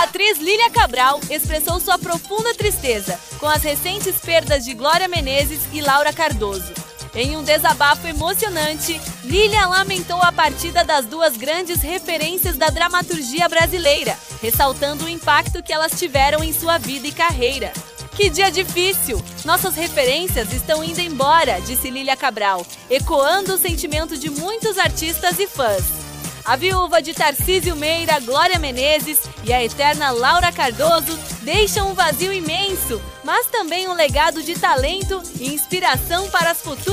atriz Lília Cabral expressou sua profunda tristeza com as recentes perdas de Glória Menezes e Laura Cardoso. Em um desabafo emocionante, Lília lamentou a partida das duas grandes referências da dramaturgia brasileira, ressaltando o impacto que elas tiveram em sua vida e carreira. Que dia difícil! Nossas referências estão indo embora, disse Lília Cabral, ecoando o sentimento de muitos artistas e fãs. A viúva de Tarcísio Meira, Glória Menezes e a eterna Laura Cardoso deixam um vazio imenso, mas também um legado de talento e inspiração para as futuras